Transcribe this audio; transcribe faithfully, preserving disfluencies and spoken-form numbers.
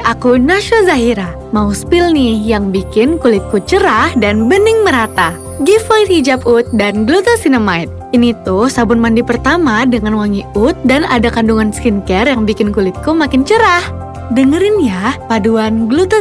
aku Nasya Zahira. Mau spill nih yang bikin kulitku cerah dan bening merata. Giveaway hijab oud dan glucosinamide. Ini tuh sabun mandi pertama dengan wangi oud dan ada kandungan skincare yang bikin kulitku makin cerah. Dengerin ya, paduan glucosinamide